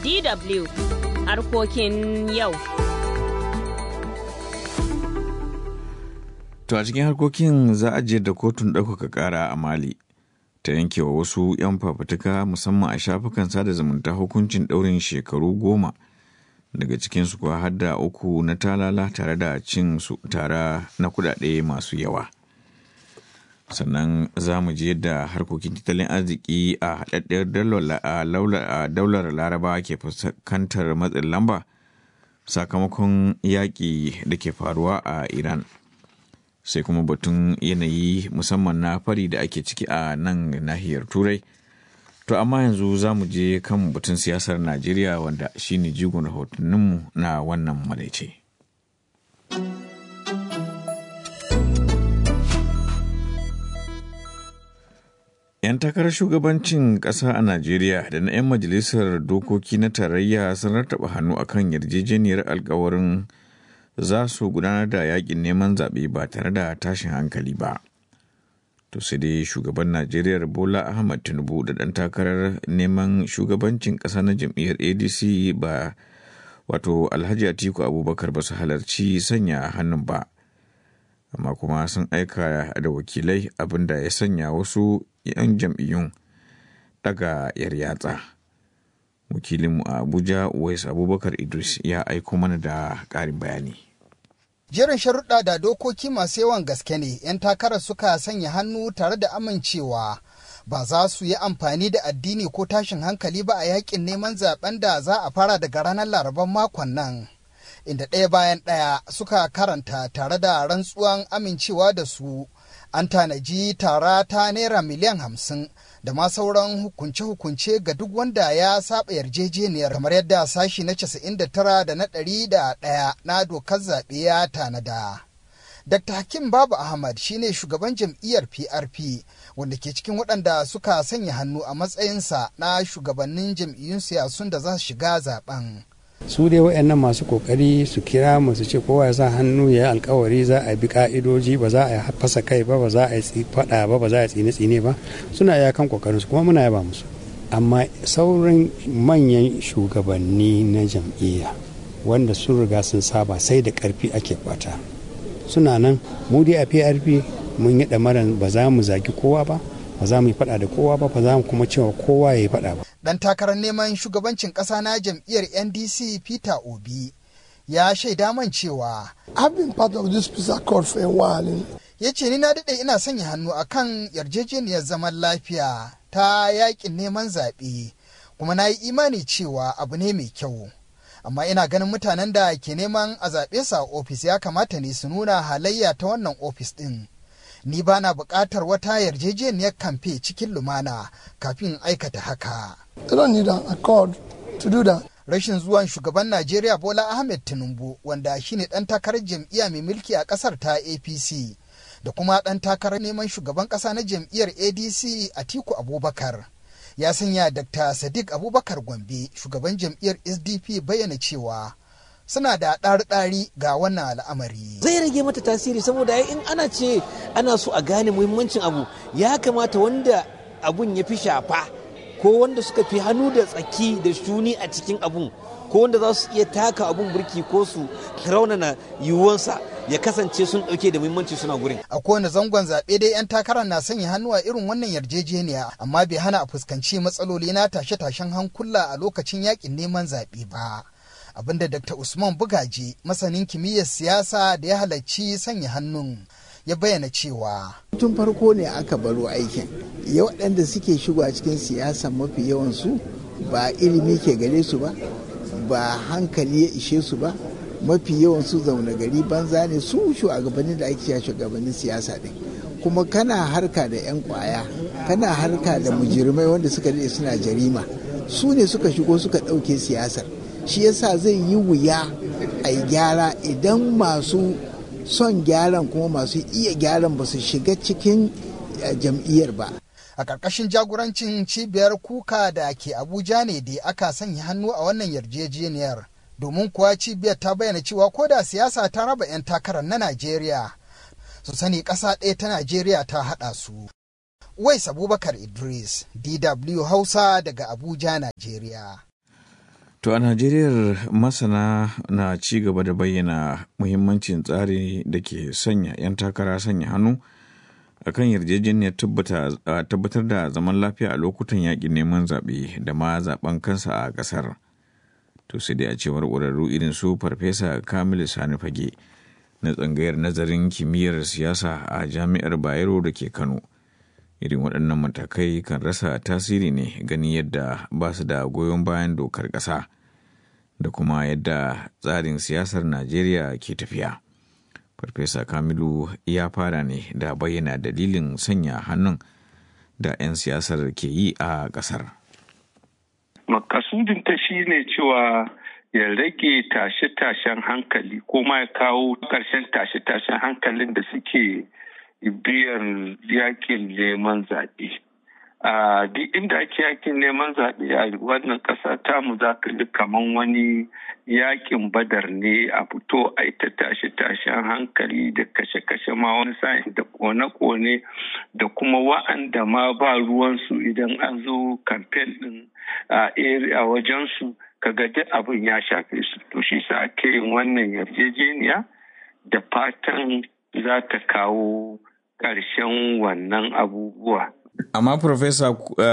DW harkokin yau. To a cikin harkokin za a je da kotun ɗaukaka ƙara a Mali ta yankewa wasu 'yan fafutuka musamman a shafukan sada zumunta hukuncin ɗaurin shekaru 10 daga cikinsu kuwa har da 3 na talala tare da cin su tara na kuɗaɗe masu yawa. Sannan za mu je da harkokin tattalin arziki a haɗaɗɗiyar daular Laraba ke fuskantar matsin lamba sakamakon yaƙi da ke faruwa a Iran. Sai kuma batun yanayi musamman na fari da ake ciki a nan nahiyar Turai. To amma yanzu za mu je kan batun siyasar Najeriya wanda shine jigon rahotanninmu na wannan maraice. 'Yan takarar shugabancin ƙasa a Najeriya da na 'yan majalisar dokoki na tarayya sun rattaba hannu akan yarjejeniyar alkawarin za su gudanar da yakin neman zaɓe ba tare da tashin hankali ba. To sai dai shugaban Najeriya Bola Ahmed Tinubu da ɗan takarar neman shugabancin ƙasa na jam'iyyar ADC ba wato Alhaji Atiku Abubakar ba su halarci sanya hannun ba. Amma kuma sun aika da wakilai abinda ya sanya wasu 'yan jam'iyyun daga yatsa. Wakilinmu a Abuja Uwais Abubakar Idris ya aiko mana da ƙarin bayani. Jerin sharuɗa da dokoki masu yawan gaske ne 'yan takarar suka sanya hannu tare da amincewa ba za su yi amfani da addini ko tashin hankali ba a yakin neman zaben da za a fara daga ranar Laraban makon nan. Inda ɗaya bayan ɗaya suka karanta tare da rantsuwan amincewa da su an tanaji tara ta naira miliyan 50 da ma sauran hukunce-hukunce ga duk wanda ya saba yarjejeniyar kamar yadda sashi na 99 da na 101 na dokar zaɓe ya tanada. Dr. Hakim Babu Ahmad shine shugaban jam'iyyar PRP wanda ke cikin waɗanda suka sanya hannu a matsayinsa na shugabannin jam'iyyun siyasun da za su shiga zaben. Su dai waɗannan masu kokari su kira mu su ce kowa ya sa hannu ya yi alkawari za a bi ka'idoji ba za a fasa kai ba za a yi faɗa ba za a tsine ba suna iyakan kokarin su kuma muna yaba musu. Amma sauran manyan shugabanni na jam'iyya wanda sun riga sun saba sai da ƙarfi ake kwata suna nan mu dai a PRP mun yi ɗamaran ba za mu zagi kowa ba ba za mu yi faɗa da kowa ba za mu kuma cewa kowa ya yi faɗa ba. Dan takarar neman shugabancin ƙasa na jam'iyyar NDC Peter Obi ya shaida man cewa I've been part of this peace accord for a while. Ya ce ni na daɗe ina sanya hannu akan yarjejeniyar zaman lafiya ta yakin neman zaɓe kuma na yi imani cewa abu ne mai kyau. Amma ina ganin mutanen da ke neman a zaɓe su a ofis ya kamata ne su nuna halayya ta wannan ofis ɗin. Ni ba na buƙatar wata yarjejeniyar kamfe cikin lumana kafin aikata haka. They don't need an accord to do that. Rashin zuwan shugaban Najeriya Bola Ahmed Tinubu wanda shine ɗan takarar jam'iyya mai mulki a ƙasar ta APC da kuma ɗan takarar neman shugaban ƙasa na jam'iyyar ADC Atiku Abubakar ya sanya Dr. Sadiq Abubakar Gombe shugaban jam'iyyar SDP bayyana cewa suna da ɗari-ɗari ga wannan al'amari. Zai rage mata tasiri saboda in ana ce ana so a gane muhimmancin abu ya kamata wanda abun ya fi shafa ko wanda suka fi hannu da tsaki da shuni a cikin abun ko wanda za su iya taka abun burki ko su raunana yiwuwansa ya kasance sun ɗauke da muhimmanci suna gurin. A kowane zangon zaɓe dai 'yan takarar na sanya hannu a irin wannan yarjejeniya amma bai hana a fuskanci matsaloli na tashe-tashen hankula a lokacin yakin neman zaɓe ba. Abinda Dr. Usman Bugaji masanin kimiyyar siyasa da ya halarci sanya hannun ya bayyana cewa tun farko ne aka baro aikin ya waɗanda suke shigowa cikin siyasa mafi yawansu ba ilimi ke gare su ba hankali ya ishe su ba mafi yawansu zaune gari banza ne su shugabannin da ake shugabannin siyasa ɗin kuma kana harka da 'yan kwaya kana harka da mujirmai wanda suka daɗe suna jarima su ne suka shigo suka ɗauke siyasar shi yasa zai yi wuya a yi gyara idan masu son gyaran kuma masu iya gyaran ba su shiga cikin jam'iyyar ba. A ƙarƙashin jagorancin cibiyar kuka da ke Abuja ne da aka sanya hannu a wannan yarjejeniyar. Domin kuwa cibiyar ta bayyana cewa ko da siyasa ta raba 'yan takarar na Najeriya su sani ƙasa ɗaya ta Najeriya ta haɗa su. Uwais Abubakar Idris, DW Hausa daga Abuja, Najeriya. To a Najeriya masana na ci gaba da bayyana muhimmancin tsari da ke sanya 'yan takara sanya hannu akan yarjejeniyar tabbatar da zaman lafiya a lokutan yaƙin neman zaɓe da ma zaɓen kansa a ƙasar. To sai dai a cewar ƙwararru irin su Farfesa Kamilu Sani Fage na tsangayar nazarin kimiyyar siyasa a Jami'ar Bayero da ke Kano. Irin waɗannan matakai kan rasa tasiri ne gani yadda ba su da goyon bayan dokar ƙasa da kuma yadda tsarin siyasar Najeriya ke tafiya. Farfesa Kamilu ya fara ne da bayyana dalilin sanya hannun da 'yan siyasar ke yi a ƙasar. Makasudinta shi ne cewa ya rage tashe-tashen hankali ko ma ya kawo ƙarshen tashe-tashen hankalin da suke biyan yakin neman zaɓe. Duk inda ake yakin neman zaɓe a wannan ƙasa tamu za ka ji kaman wani yakin badar ne a fito a ita tashe-tashen hankali da kashe-kashe ma wani sa'in da kone-kone da kuma wa'anda ma ba ruwansu idan an zo kamfen ɗin a wajensu kaga duk abin ya shafe su. To shi sa ake yin wannan yarjejeniya da fatan za ta kawo ƙarshen wannan abubuwa. Amma Profesa,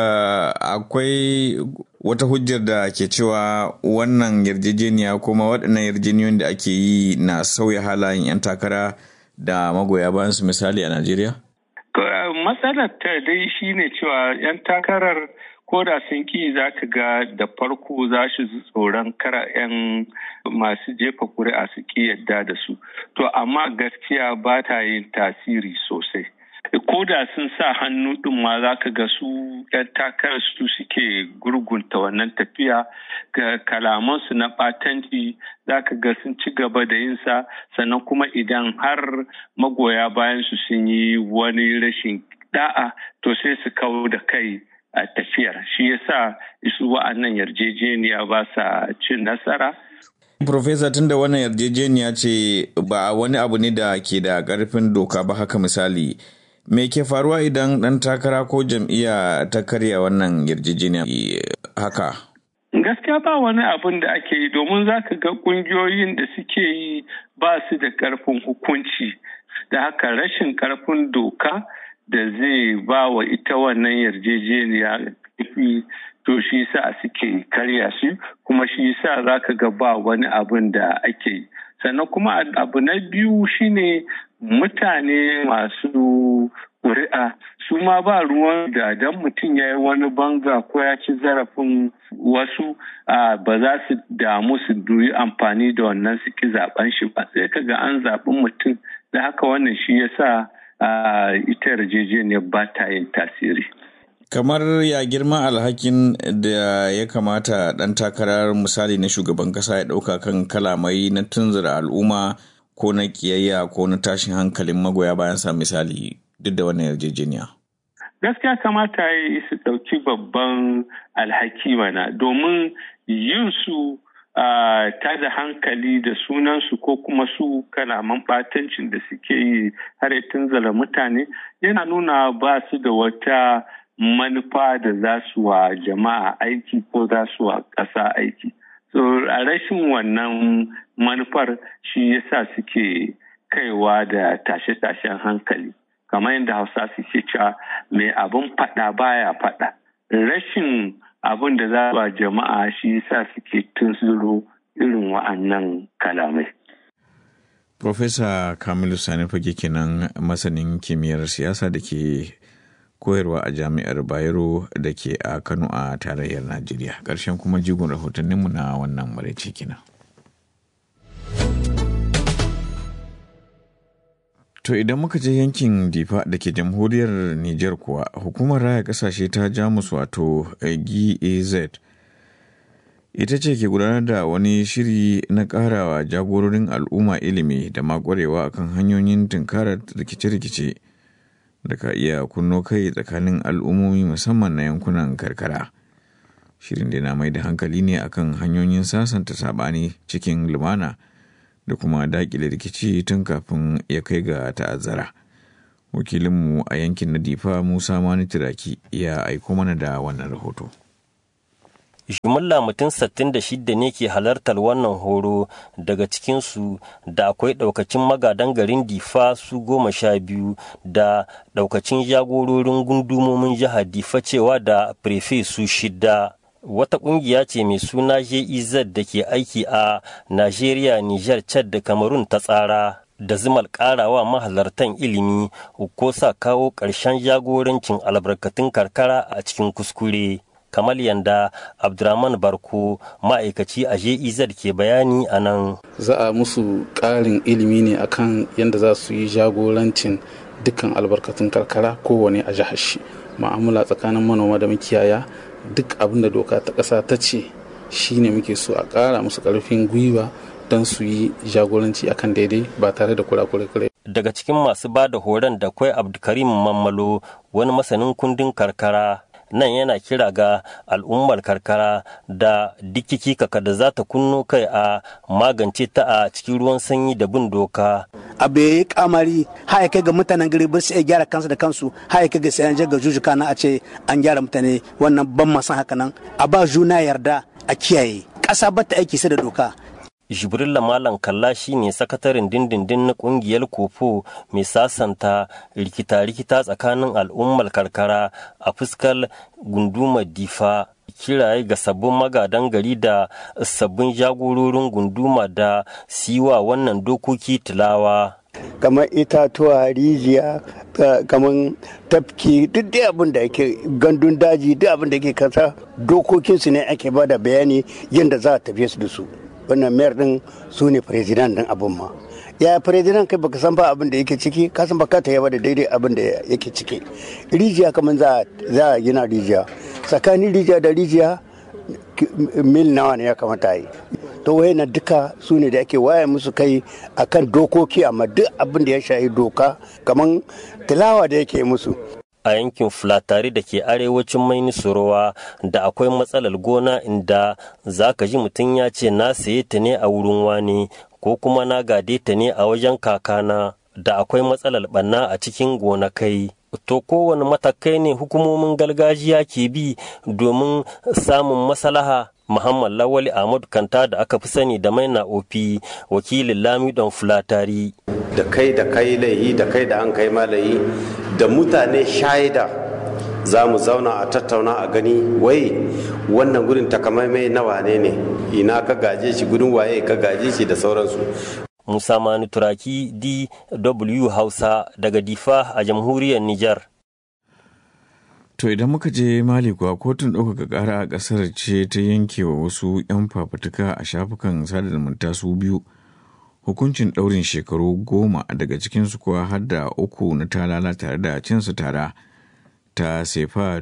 akwai wata hujjar da ke cewa wannan yarjejeniya kuma waɗannan yarjejeniyoyin da ake yi na sauya halayen 'yan takara da magoya bayan su misali a Najeriya? Matsalar ta dai shine cewa 'yan takarar ko da sun ki za ka ga da farko za su tsoron kara 'yan masu jefa kuri'a su ki yadda da su. To amma gaskiya ba ta yin tasiri sosai. Ko da sun sa hannu ɗin ma za ka ga su 'yan takarar su suke gurgunta wannan tafiya, ga kalamansu na ɓatanci za ka ga sun ci gaba da yinsa, sannan kuma idan har magoya bayan su sun yi wani rashin da'a to sai su kawo da kai a tafiyar. Shi yasa isu wa'annan yarjejeniya ba sa cin nasara. Profesa, tunda wannan yarjejeniya ce ba wani abu ne da ke da ƙarfin doka ba haka misali, me ke faruwa idan ɗan takara ko jam'iyya ta karya wannan yarjejeniya haka? Gaskiya ba wani abin da ake yi, domin za ka ga ƙungiyoyin da suke yi ba su da ƙarfin hukunci, da haka rashin ƙarfin doka da zai ba wa ita wannan yarjejeniya to shi sa suke karya shi, kuma shi sa za ka ga ba wani abin da ake yi. Sannan kuma abu na biyu shine mutane masu ƙuri'a su ma ba ruwan da dan mutum ya yi wani banga ko ya ci zarafin wasu ba za su damu su yi amfani da wannan su ki zaben shi ba, sai ka ga an zaɓi mutum, da haka wannan shi ya sa ita yarjejeniyar ba ta yin tasiri. Kamar ya girma alhakin da ya kamata ɗan takarar misali na shugaban ƙasa ya ɗauka kan kalamai na tunzura al'umma ko na ƙiyayya ko na tashin hankalin magoya bayan sa misali duk da wannan yarjejeniya? Gaskiya kamata ya yi su ɗauki babban alhaki mana, domin yin su ta da hankali da sunansu ko kuma su kalaman ɓatancin da suke yi har ya tunzura mutane yana nuna ba su da wata manufa da za su wa jama'a aiki ko za su wa ƙasa aiki. So a rashin wannan manufar shi yasa suke kaiwa da tashe-tashen hankali. Kamar yadda Hausa suke cewa mai abin faɗa baya faɗa. Rashin abin da za wa jama'a shi yasa suke tunzuro irin wa'annan kalamai. Profesa Kamilu Sani Fage kenan, masanin kimiyyar siyasa da ke koyarwa a Jami'ar Bayero da ke a Kano a tarayyar Najeriya. Ƙarshen kuma jigon rahotanninmu na wannan maraice kenan. To idan muka je yankin Difa da ke jamhuriyar Nijar kuwa, hukumar raya ƙasashe ta Jamus wato GEZ ita ce ke gudanar da wani shiri na ƙarawa jagororin al'umma ilimi da makwarewa akan hanyoyin tunkarar rikice-rikice da ka iya kunno kai tsakanin al'ummomi musamman na yankunan karkara. Shirin da na mai da hankali ne akan hanyoyin sasanta saɓani cikin lumana da kuma daƙile rikici tun kafin ya kai ga ta'azzara. Wakilinmu a yankin na Difa Musa Mani Turaki ya aiko mana da wannan rahoto. Jumla mutum 66 ne ke halartar wannan horo, daga cikinsu da akwai ɗaukacin magadan garin Difa su 12 da ɗaukacin jagororin gundumomin jihar Difa cewa da prefe su 6. Wata ƙungiya ce mai suna JEZ da ke aiki a Najeriya, Nijar, Chad da Cameroon ta tsara da zimal ƙarawa mahalartan ilimi ko sa kawo ƙarshen jagorancin albarkatun karkara a cikin kuskure. Kamar yanda Abdurrahman Barko, ma'aikaci a JEZ ke bayani a nan. Za a musu ƙarin ilimi ne akan yadda za su yi jagorancin dukkan albarkatun karkara kowane a jihar shi. Ma'amala tsakanin manoma da makiyaya, duk abin da doka ta ƙasa ta ce shi ne muke so a ƙara musu ƙarfin gwiwa don su yi jagoranci akan daidai ba tare da kurakurai. Daga cikin masu ba da horon da kwai Abdulkarim Mammalo, wani masanin kundin karkara. Nan yana kira ga al'ummar karkara da dikiki kaka da za ta kunno kai a magance ta a cikin ruwan sanyi da bin doka. Abu ya yi kamari haya kai ga mutanen gari ba su iya gyara kansu da kansu, haya kai ga sayan ga jujuka na a ce an gyara mutane, wannan ban masan haka nan. A ba juna yarda a kiyaye, ƙasa ba ta aiki sai da doka. Jibrilla Malam Kalla shi ne sakataren dindindin na kungiyar Kofo mai sasanta rikita-rikita tsakanin al'ummar karkara a fuskar gundumar Difa. Kiraye ga sabbin magadan gari da sabbin jagororin gunduma da siwa wannan dokoki tilawa. Kamar itatuwa, rijiya, kamar tafki, duk da abin da yake gandun daji, duk abin da yake kasa dokokinsu ne ake ba da bayani yadda za a tafiye su da su. Wannan mayar din su ne firizinan din abin ma. Ya firizinan kai baka san ba abin da yake ciki, ka san baka ta yaba da daidai abin da yake ciki. Rijiya kamar za a gina rijiya, tsakanin rijiya da rijiya mil nawa ne ya kamata yi. To wayannan duka su ne da ake waye musu kai akan dokoki, amma duk abin da ya shahi doka kamar tilawa da yake musu. A yankin Fulatari da ke arewacin Mainisurowa da akwai matsalar gona inda za ka ji mutum ya ce na saye ta ne a wurin wani ko kuma na gade ta ne a wajen kakana, da akwai matsalar ɓanna a cikin gonakai. To kowane matakai ne hukumomin gargajiya ke bi domin samun maslaha. Muhammad Lawali Ahmadu Kanta da aka fi sani da Maina Ofi, wakilin Lamidon Fulatari. Da kai laihi, da kai da an kai malayi, da mutane shaida za mu zauna a tattauna a gani wai wannan gurin takamaimai na wane ne, ina ka gaje shi, gudun waye ka gaje shi da sauransu. Musa Mani Turaki, DW Hausa daga Difa a jamhuriyar Nijar. To idan muka je Mali kuwa kotun ɗaukaka ƙara a ƙasar ce ta yanke wa wasu 'yan fafutuka a shafukan sada zumunta su biyu hukuncin ɗaurin shekaru 10, daga cikinsu kuwa har da 3 na talala tare da cinsu tara ta sefa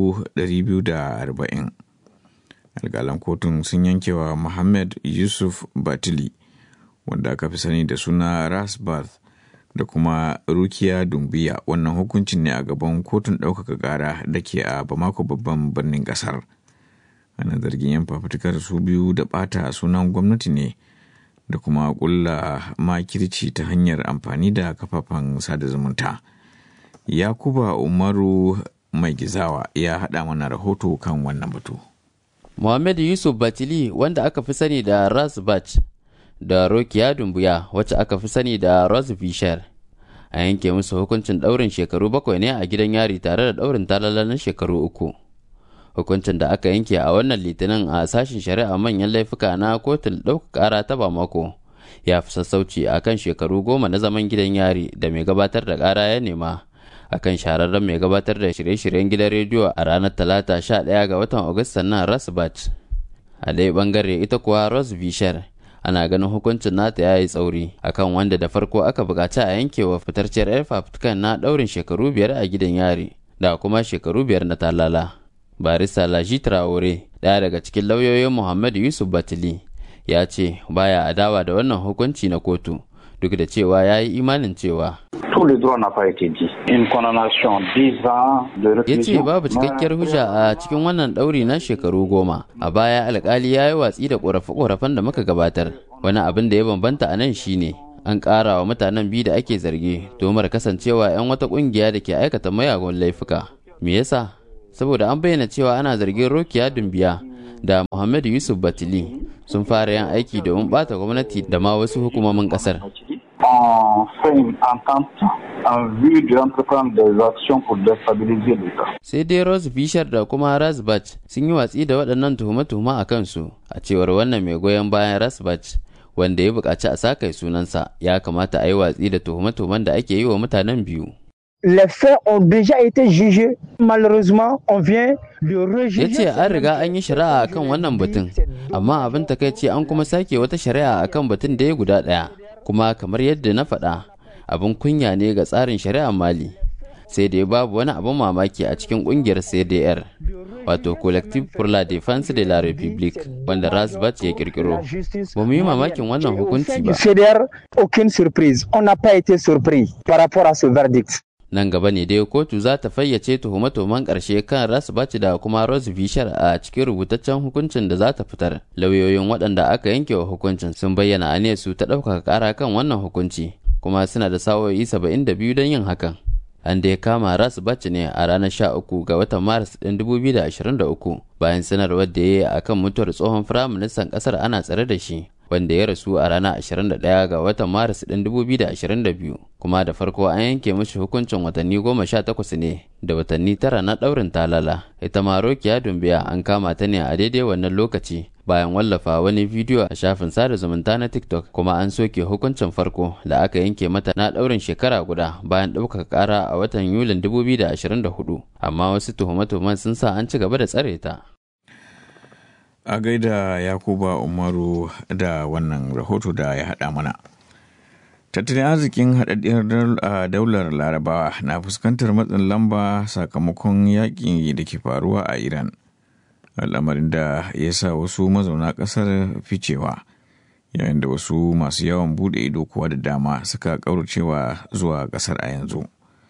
240,000. Alƙalan kotun sun yanke wa Muhammad Yusuf Batili, wanda aka fi sani da suna Rasbath, da kuma Rukiya Dumbiya wannan hukuncin ne a gaban kotun ɗaukaka ƙara da ke a Bamako babban birnin ƙasar. Ana zargin 'yan fafutukar su biyu da ɓata sunan gwamnati ne da kuma ƙulla makirci ta hanyar amfani da kafafen sada zumunta. Yakuba Umaru Mai Gizawa ya haɗa mana rahoto kan wannan batu. Muhammad Yusuf Batili, wanda aka fi sani da Rasbat, da Rokiya Dumbuya wacce aka fi sani da Rose Bishar, a yanke musu hukuncin ɗaurin shekaru 7 ne a gidan yari tare da ɗaurin talala na shekaru 3. Hukuncin da aka yanke a wannan litinin a sashen shari'a manyan laifuka na kotun ɗaukaka ƙara ta Bamako ya fi sassauci a kan shekaru 10 na zaman gidan yari da mai gabatar da ƙara ya nema a kan shahararren mai gabatar da shirye-shiryen gidan rediyo a ranar Talata 11 ga watan Agusta na Rasbat. A ɗaya ɓangare ita kuwa Rose Bishar ana ganin hukuncin nata ya yi tsauri akan wanda da farko aka bukaci a yankewa fitarciyar 'yar fafutukan na ɗaurin shekaru 5 a gidan yari da kuma shekaru 5 na talala. Barista Laji Traore, ɗaya daga cikin lauyoyin Muhammad Yusuf Batili, ya ce baya adawa da wannan hukunci na kotu duk da cewa ya yi imanin cewa ya ce babu cikakkiyar hujja a cikin wannan ɗauri na shekaru 10. A baya alkali ya yi watsi da ƙorafe-ƙorafen da muka gabatar. Wani abin da ya bambanta a nan shine an ƙara wa mutanen biyu da ake zargi domar kasancewa 'yan wata ƙungiya da ke aikata mayagun laifuka. Me yasa? Saboda an bayyana cewa ana zargin Rokiya Dumbiya da Muhammad Yusuf Batili sun fara yin aiki domin bata gwamnati da ma wasu hukumomin kasar. Sai dai Rose Fisher da kuma Rasbach sun yi watsi da waɗannan tuhume-tuhume a kansu, a cewar wannan mai goyon bayan Rasbach wanda ya buƙaci a sakai sunansa, ya kamata a yi watsi da tuhume-tuhumen da ake yi wa mutanen biyu. Les faits ont déjà été jugés. Malheureusement, on vient de rejuger. Ya ce an riga an yi shari'a akan wannan batun, amma abin takaici an kuma sake wata shari'a akan batun da ya guda ɗaya. Kuma kamar yadda na faɗa, abin kunya ne ga tsarin shari'ar Mali. Sai dai babu wani abin mamaki a cikin ƙungiyar CDR, wato Collective pour la Défense de la République, wanda Rasbach ya kirkiro. Ba mu yi mamakin wannan hukunci ba. CDR, aucune surprise. On n'a pas été surpris par rapport à ce verdict. Nan gaba ne dai kotu za ta fayyace tuhume-tuhumen ƙarshe kan Rasbach da kuma Rose Fisher a cikin rubutaccen hukuncin da za ta fitar. Lauyoyin waɗanda aka yanke wa hukuncin sun bayyana aniyarsu ta ɗaukaka ƙara kan wannan hukunci, kuma suna da sa'o'i 72 don yin hakan. An da ya kama Rasbach ne a ranar 13 ga watan Maris ɗin 2023 bayan sanarwar da ya yi a kan mutuwar tsohon firaministan ƙasar ana tsare da shi, wanda ya rasu a ranar 21 ga watan Maris ɗin 2022, kuma da farko an yanke mashi hukuncin watanni 18 ne da watanni 9 na ɗaurin talala. Ita ma Rokiya Dumbiya an kama ta ne a daidai wannan lokaci bayan wallafa wani bidiyo a shafin sada zumunta na TikTok, kuma an soke hukuncin farko da aka yanke mata na ɗaurin shekara guda bayan ɗaukaka ƙara a watan Yulin 2024, amma wasu tuhume-tuhumen sun sa an ci gaba da tsare ta. A gaida Yakuba Umaru da wannan rahoto da ya haɗa mana. Tattalin arzikin haɗaɗɗiyar daular Larabawa na fuskantar matsin lamba sakamakon yaƙi da ke faruwa a Iran, al'amarin da ya sa wasu mazauna ƙasar ficewa, yayin da wasu masu yawan buɗe ido kuwa da dama suka ƙauracewa zuwa ƙasar a yanzu.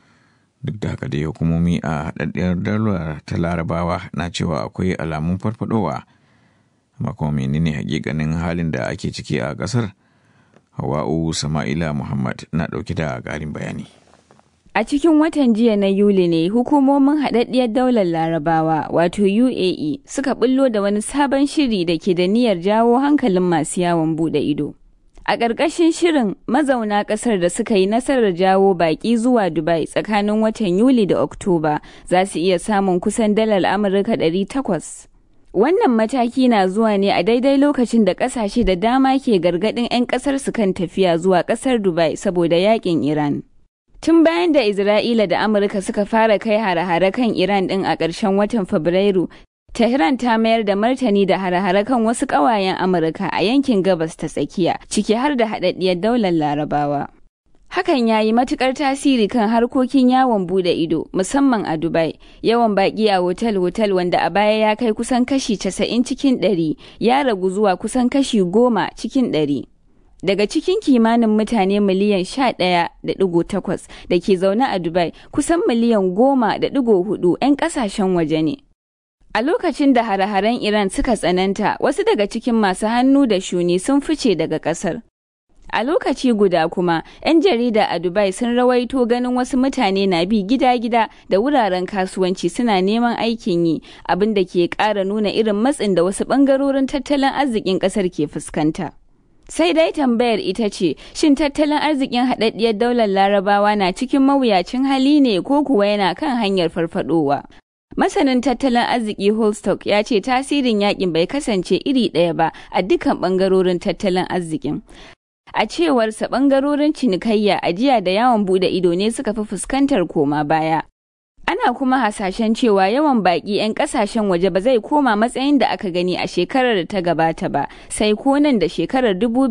Duk da haka dai hukumomi a haɗaɗɗiyar daular ta Larabawa na cewa akwai alamun farfadowa. Amma kuma menene hakikanin halin da ake ciki a kasar? Hawa'u Sama'ila Muhammad na ɗauke da ƙarin bayani. A cikin watan jiya na Yuli ne hukumomin haɗaɗɗiyar daular Larabawa wato UAE suka bullo da wani sabon shiri da ke da niyyar jawo hankalin masu yawon buɗe ido. A ƙarƙashin shirin, mazauna ƙasar da suka yi nasarar jawo baƙi zuwa Dubai tsakanin watan Yuli da Oktoba za su iya samun kusan dalar Amurka 800. Wannan mataki na zuwa ne a daidai lokacin da ƙasashe da dama ke gargaɗin 'yan ƙasar su kan tafiya zuwa ƙasar Dubai saboda yaƙin Iran. Tun bayan da Isra'ila da Amurka suka fara kai hare-hare kan Iran ɗin a ƙarshen watan Fabrairu, Tehran ta mayar da martani da hare-hare kan wasu ƙawayen Amurka a yankin Gabas ta Tsakiya, ciki har da haɗaɗɗiyar daular Larabawa. Hakan ya yi matuƙar tasiri kan harkokin yawon bude ido, musamman a Dubai. Yawan baƙi a hotel-hotel wanda a baya ya kai kusan kashi 90 cikin 100 ya ragu zuwa kusan kashi 10 cikin 100. Daga cikin kimanin mutane miliyan 11.8 da ke zaune a Dubai, kusan miliyan 10.4 'yan ƙasashen waje ne. A lokacin da hare-haren Iran suka tsananta, wasu daga cikin masu hannu da shuni sun fice daga ƙasar. A lokaci guda kuma, 'yan jarida a Dubai sun rawaito ganin wasu mutane na bi gida-gida da wuraren kasuwanci suna neman aikin yi, abin da ke ƙara nuna irin matsin da wasu ɓangarorin tattalin arzikin ƙasar ke fuskanta. Sai dai tambayar ita ce, shin tattalin arzikin haɗaɗɗiyar daular Larabawa na cikin mawuyacin hali ne ko kuwa yana kan hanyar farfadowa? Masanin tattalin arziki Holstock ya ce tasirin yakin bai kasance iri ɗaya ba a dukkan ɓangarorin tattalin arzikin. A cewarsa ɓangarorin cinikayya, ajiya da yawon bude ido ne suka fi fuskantar koma baya. Ana kuma hasashen cewa yawan baƙi 'yan ƙasashen waje ba zai koma matsayin da aka gani a shekarar da ta gabata ba, sai ko nan da shekarar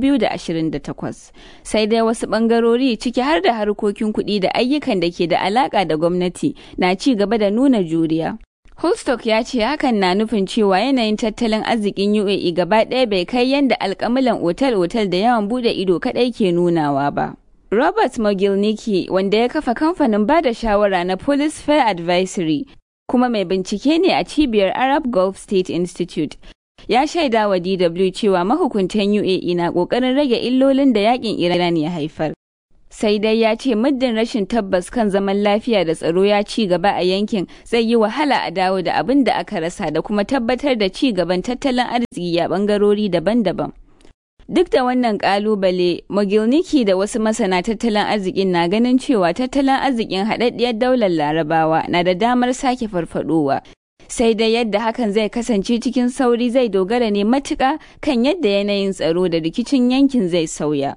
2028. Sai dai wasu ɓangarori ciki har da harkokin kuɗi da ayyukan da ke da alaƙa da gwamnati na ci gaba da nuna juriya. Holstock ya ce hakan na nufin cewa yanayin tattalin arzikin UAE gaba ɗaya bai kai yadda alƙamulan otal-otal da yawan bude ido kaɗai ke nunawa ba. Robert Mogilniki, wanda ya kafa kamfanin bada shawara na Police Fair Advisory, kuma mai bincike ne a cibiyar Arab Gulf State Institute, ya shaida wa DW cewa mahukuntan UAE na ƙoƙarin rage illolin da yakin Iran ya haifar. Sai dai ya ce muddin rashin tabbas kan zaman lafiya da tsaro ya ci gaba a yankin zai yi wahala a dawo da abin da aka rasa da kuma tabbatar da ci gaban tattalin arziki a bangarori daban-daban. Duk da wannan kalubale, Mogilniki da wasu masana tattalin arzikin na ganin cewa tattalin arzikin haɗaɗɗiyar daular Larabawa na da damar sake farfadowa. Sai dai yadda hakan zai kasance cikin sauri zai dogara ne matuƙa kan yadda yanayin tsaro da rikicin yankin zai sauya.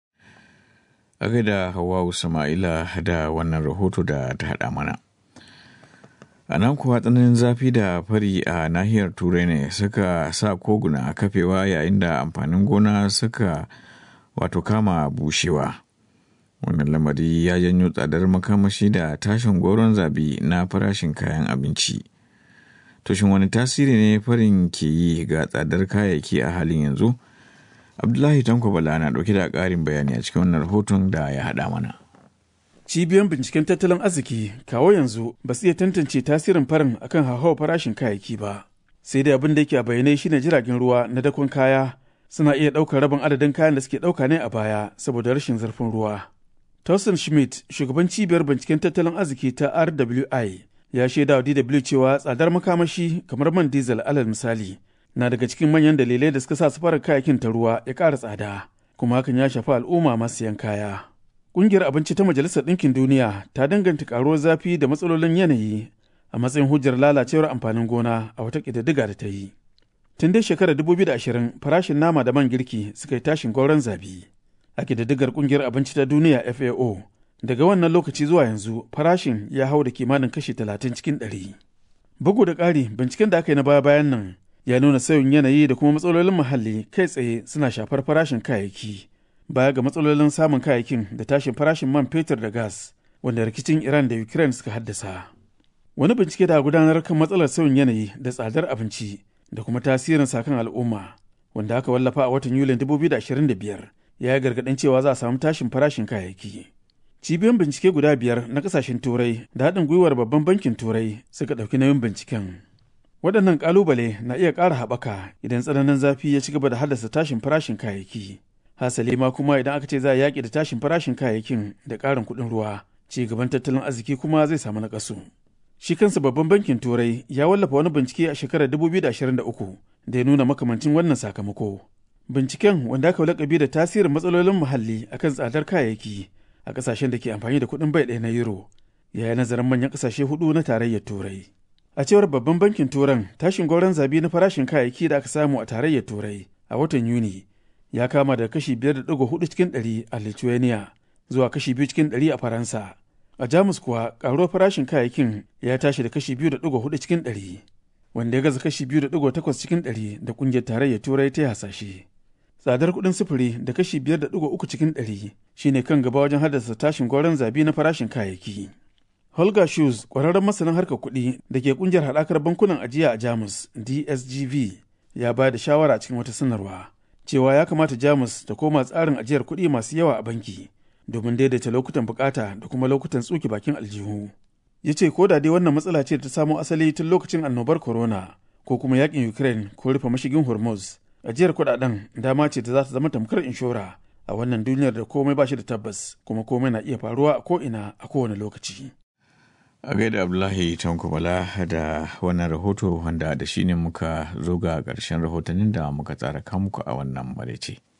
A gaida Hawwa Sama'ila da wannan rahoto da ta haɗa mana. A nan kuwa tsananin zafi da fari a nahiyar Turai ne suka sa koguna kafewa yayin da amfanin gona suka kama bushewa. Wannan lamari ya janyo tsadar makamashi da tashin goron zabi na farashin kayan abinci. To shin wani tasiri ne farin ke yi ga tsadar kayayyaki a halin yanzu? Abdullahi Tanko Bala na ɗauke da ƙarin bayani a cikin wannan rahoton da ya haɗa mana. Cibiyoyin binciken tattalin arziki kawo yanzu ba su iya tantance tasirin farin akan hauhawar farashin kayayyaki ba. Sai dai abin da yake a bayanai shine jiragen ruwa na dakon kaya suna iya ɗaukar rabin adadin kayan da suke ɗauka ne a baya saboda rashin zurfin ruwa. Thorsten Schmidt, shugaban cibiyar binciken tattalin arziki ta RWI, ya shaida wa DW cewa tsadar makamashi kamar man diesel alal misali na daga cikin manyan dalilai da suka sa safarar kayayyakin ta ruwa ya ƙara tsada, kuma hakan ya shafi al'umma masu siyan kaya. Ƙungiyar abinci ta Majalisar Ɗinkin Duniya ta danganta ƙaruwar zafi da matsalolin yanayi a matsayin hujjar lalacewar amfanin gona a wata ƙididdiga da ta yi. Tun dai shekarar 2020 farashin nama da man girki suka yi tashin gwauron zabi. A ƙididdigar Ƙungiyar Abinci ta Duniya FAO, daga wannan lokaci zuwa yanzu farashin ya hau da kimanin kashi 30 cikin 100. Bugu da ƙari, binciken da aka yi na baya-bayan nan ya nuna sauyin yanayi da kuma matsalolin muhalli kai tsaye suna shafar farashin kayayyaki. Baya ga matsalolin samun kayayyakin da tashin farashin man fetur da gas wanda rikicin Iran da Ukraine suka haddasa. Wani bincike da gudanar kan matsalar sauyin yanayi da tsadar abinci da kuma tasirin sakan al'umma wanda aka wallafa a watan Yulin 2025 ya yi gargaɗin cewa za a samu tashin farashin kayayyaki. Cibiyoyin bincike guda 5 na ƙasashen Turai da haɗin gwiwar Babban Bankin Turai suka ɗauki nauyin binciken. Waɗannan ƙalubale na iya ƙara haɓaka idan tsananin zafi ya ci gaba da haddasa tashin farashin kayayyaki. Hasali ma kuma idan aka ce za a yaƙi da tashin farashin kayayyakin da ƙarin kuɗin ruwa, ci gaban tattalin arziki kuma zai samu naƙasu. Shi kansa Babban Bankin Turai ya wallafa wani bincike a shekarar 2023 da ya nuna makamancin wannan sakamako. Binciken wanda aka lakabi da tasirin matsalolin muhalli akan tsadar kayayyaki a ƙasashen da ke amfani da kuɗin bai ɗaya na euro ya yi nazarin manyan ƙasashe 4 na tarayyar Turai. A cewar Babban Bankin Turan, tashin gwauron zabi na farashin kayayyaki da aka samu a tarayyar Turai a watan Yuni ya kama daga kashi 5.4 cikin 100 a Lithuania zuwa kashi 2 cikin 100 a Faransa. A Jamus kuwa ƙaruwar farashin kayayyakin ya tashi da kashi 2.4 cikin 100, wanda ya gaza kashi 2.8 cikin 100 da ƙungiyar tarayyar Turai ta hasashe. Tsadar kuɗin sufuri da kashi 5.3 cikin 100 shine kan gaba wajen haddasa tashin gwauron zabi na farashin kayayyaki. Holger Schulz, ƙwararren masanin harkar kuɗi da ke ƙungiyar haɗakar bankunan ajiya a Jamus DSGV, ya ba da shawara cikin wata sanarwa cewa ya kamata Jamus ta koma tsarin ajiyar kuɗi masu yawa a banki domin daidaita lokutan bukata da kuma lokutan tsuke bakin aljihu. Ya ce ko da dai wannan matsala ce da ta samo asali tun lokacin annobar corona ko kuma yakin Ukraine ko rufe mashigin Hormuz, ajiyar kuɗaɗen dama ce da za ta zama tamkar inshora a wannan duniyar da komai ba shi da tabbas kuma komai na iya faruwa a ko'ina a kowane lokaci. A gaida Abdullahi Tanko Bala da wannan rahoto wanda da shi ne muka zo ga ƙarshen rahotannin da muka tsara muku a wannan maraice.